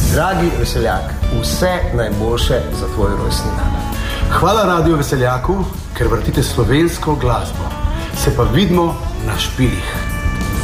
Dragi Veseljak, vse najboljše za tvoj rojstni dan. Hvala Radio Veseljaku, ker vrtite slovensko glasbo. Se pa vidimo na špilih.